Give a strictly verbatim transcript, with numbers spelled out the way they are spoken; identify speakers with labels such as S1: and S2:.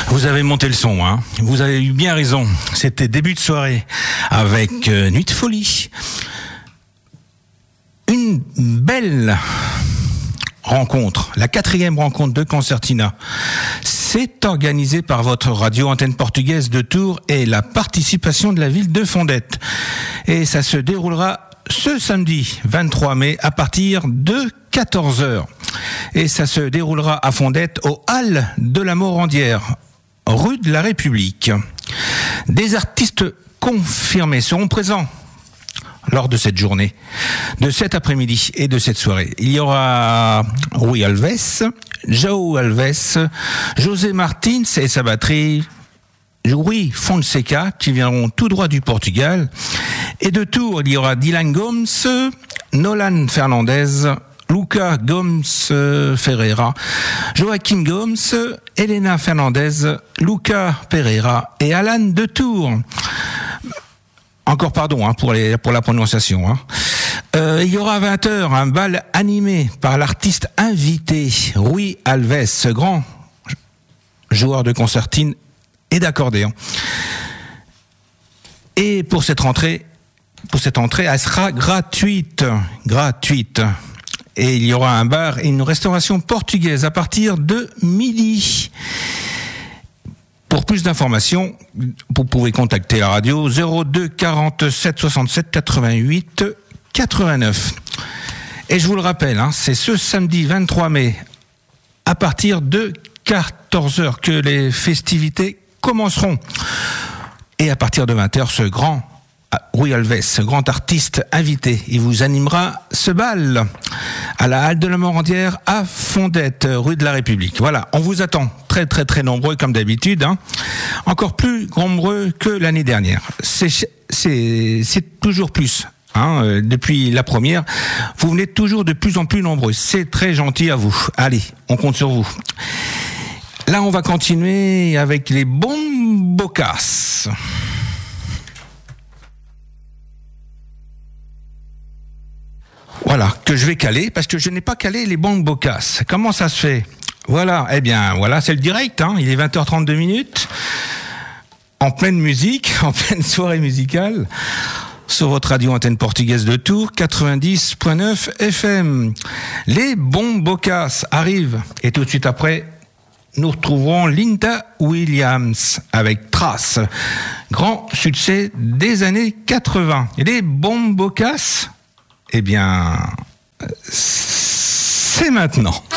S1: Vous avez monté le son, hein. Vous avez eu bien raison. C'était début de soirée avec euh, Nuit de Folie. Une belle rencontre, la quatrième rencontre de Concertina. C'est organisé par votre radio antenne portugaise de Tours et la participation de la ville de Fondettes. Et ça se déroulera ce samedi vingt-trois mai à partir de quatorze heures. Et ça se déroulera à Fondettes au Halles de la Morandière, rue de la République. Des artistes confirmés seront présents lors de cette journée, de cet après-midi et de cette soirée. Il y aura Rui Alves, João Alves, José Martins et sa batterie, Rui Fonseca, qui viendront tout droit du Portugal. Et de Tours, il y aura Dylan Gomes, Nolan Fernandez, Luca Gomes Ferreira, Joaquim Gomes, Helena Fernandez, Luca Pereira et Alan de Tours. Encore pardon hein, pour, les, pour la prononciation. Hein. Euh, il y aura à vingt heures un bal animé par l'artiste invité Rui Alves, ce grand joueur de concertine et d'accordéon. Et pour cette rentrée, pour cette entrée, elle sera gratuite, gratuite. Et il y aura un bar et une restauration portugaise à partir de midi. Pour plus d'informations, vous pouvez contacter la radio zéro deux quarante-sept soixante-sept quatre-vingt-huit quatre-vingt-neuf. Et je vous le rappelle, hein, c'est ce samedi vingt-trois mai à partir de quatorze heures que les festivités commenceront. Et à partir de vingt heures, ce grand Rui Alves, ce grand artiste invité, il vous animera ce bal à la Halle de la Morandière à Fondettes, rue de la République. Voilà, on vous attend très très très nombreux comme d'habitude, hein. Encore plus nombreux que l'année dernière. C'est c'est c'est toujours plus. Hein, euh, depuis la première, vous venez toujours de plus en plus nombreux. C'est très gentil à vous. Allez, on compte sur vous. Là, on va continuer avec les Bombocas. Voilà, que je vais caler, parce que je n'ai pas calé les Bombocas. Comment ça se fait ? Voilà, eh bien, voilà, c'est le direct, hein, il est vingt heures trente-deux minutes, en pleine musique, en pleine soirée musicale, sur votre radio antenne portugaise de Tours, quatre-vingt-dix point neuf F M. Les Bombocas arrivent, et tout de suite après, nous retrouverons Linda Williams avec Trace, grand succès des années quatre-vingts. Et les Bombocas, eh bien, c'est maintenant.